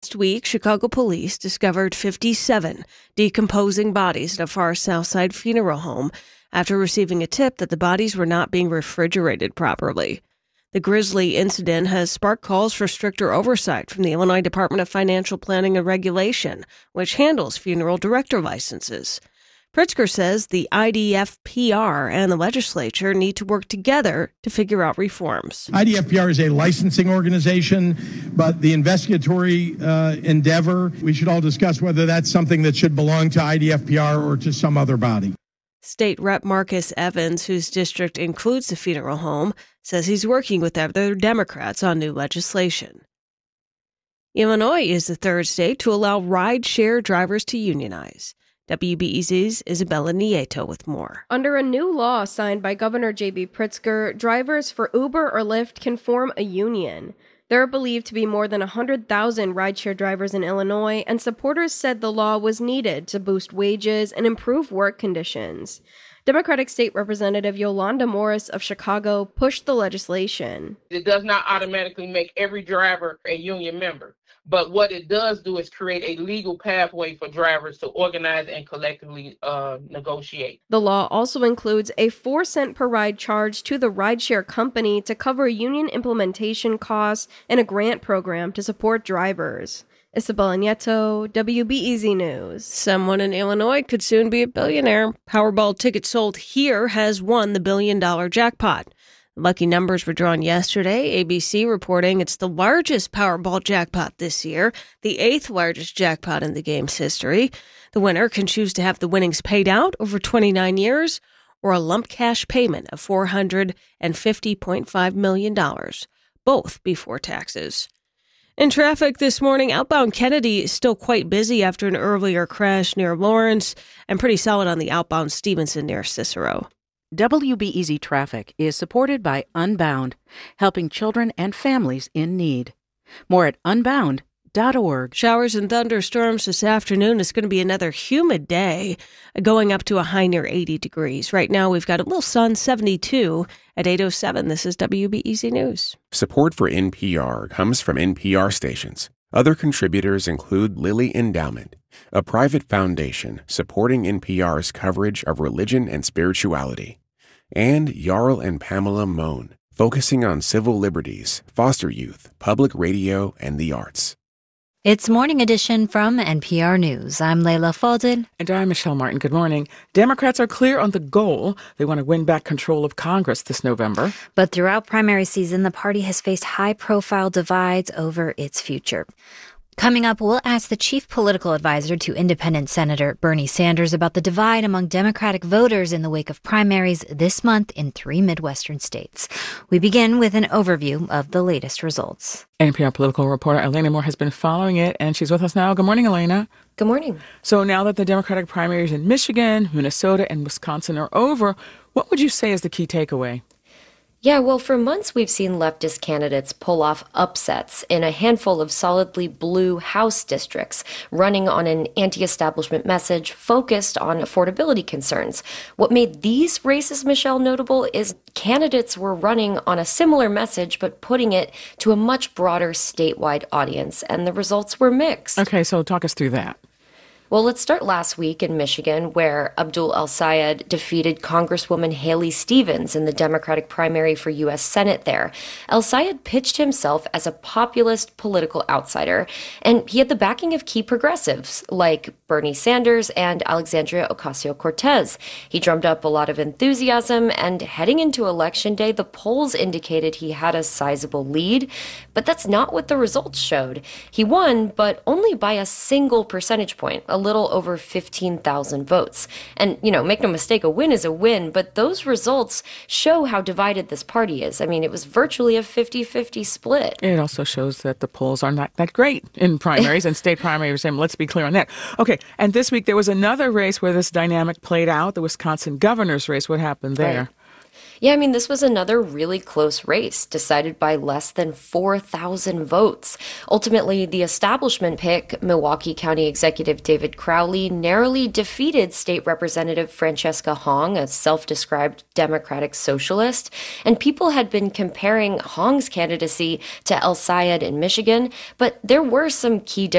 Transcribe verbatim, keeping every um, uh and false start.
Last week, Chicago police discovered fifty-seven decomposing bodies at a far south side funeral home after receiving a tip that the bodies were not being refrigerated properly. The grisly incident has sparked calls for stricter oversight from the Illinois Department of Financial Planning and Regulation, which handles funeral director licenses. Pritzker says the I D F P R and the legislature need to work together to figure out reforms. I D F P R is a licensing organization, but the investigatory uh, endeavor, we should all discuss whether that's something that should belong to I D F P R or to some other body. State Rep Marcus Evans, whose district includes the funeral home, says he's working with other Democrats on new legislation. Illinois is the third state to allow ride-share drivers to unionize. W B E Z's Isabella Nieto with more. Under a new law signed by Governor J B Pritzker, drivers for Uber or Lyft can form a union. There are believed to be more than one hundred thousand rideshare drivers in Illinois, and supporters said the law was needed to boost wages and improve work conditions. Democratic State Representative Yolanda Morris of Chicago pushed the legislation. It does not automatically make every driver a union member. But what it does do is create a legal pathway for drivers to organize and collectively uh, negotiate. The law also includes a four cent per ride charge to the rideshare company to cover union implementation costs and a grant program to support drivers. Isabella Nieto, W B E Z News. Someone in Illinois could soon be a billionaire. Powerball tickets sold here has won the billion-dollar jackpot. Lucky numbers were drawn yesterday. A B C reporting it's the largest Powerball jackpot this year, the eighth largest jackpot in the game's history. The winner can choose to have the winnings paid out over twenty-nine years or a lump cash payment of four hundred fifty point five million dollars, both before taxes. In traffic this morning, outbound Kennedy is still quite busy after an earlier crash near Lawrence and pretty solid on the outbound Stevenson near Cicero. W B E Z Traffic is supported by Unbound, helping children and families in need. More at unbound dot org. Showers and thunderstorms this afternoon. It's going to be another humid day, going up to a high near eighty degrees. Right now, we've got a little sun, seventy-two at eight oh seven. This is W B E Z News. Support for N P R comes from N P R stations. Other contributors include Lilly Endowment, a private foundation supporting N P R's coverage of religion and spirituality, and Jarl and Pamela Mohn, focusing on civil liberties, foster youth, public radio, and the arts. It's Morning Edition from N P R News. I'm Layla Faldin. And I'm Michelle Martin. Good morning. Democrats are clear on the goal. They want to win back control of Congress this November. But throughout primary season, the party has faced high-profile divides over its future. Coming up, we'll ask the chief political advisor to independent Senator Bernie Sanders about the divide among Democratic voters in the wake of primaries this month in three Midwestern states. We begin with an overview of the latest results. N P R political reporter Elena Moore has been following it, and she's with us now. Good morning, Elena. Good morning. So now that the Democratic primaries in Michigan, Minnesota, and Wisconsin are over, what would you say is the key takeaway? Yeah, well, for months we've seen leftist candidates pull off upsets in a handful of solidly blue House districts, running on an anti-establishment message focused on affordability concerns. What made these races, Michelle, notable is candidates were running on a similar message, but putting it to a much broader statewide audience, and the results were mixed. Okay, so talk us through that. Well, let's start last week in Michigan, where Abdul El-Sayed defeated Congresswoman Haley Stevens in the Democratic primary for U S Senate there. El-Sayed pitched himself as a populist political outsider, and he had the backing of key progressives like Bernie Sanders and Alexandria Ocasio-Cortez. He drummed up a lot of enthusiasm, and heading into Election Day, the polls indicated he had a sizable lead, but that's not what the results showed. He won, but only by a single percentage point, a little over fifteen thousand votes. And, you know, make no mistake, a win is a win, but those results show how divided this party is. I mean, it was virtually a fifty-fifty split. It also shows that the polls are not that great in primaries and state primaries, and let's be clear on that. Okay, and this week there was another race where this dynamic played out, the Wisconsin governor's race. What happened there? Right. Yeah, I mean, this was another really close race, decided by less than four thousand votes. Ultimately, the establishment pick, Milwaukee County Executive David Crowley, narrowly defeated State Representative Francesca Hong, a self-described Democratic socialist. And people had been comparing Hong's candidacy to El-Sayed in Michigan, but there were some key differences.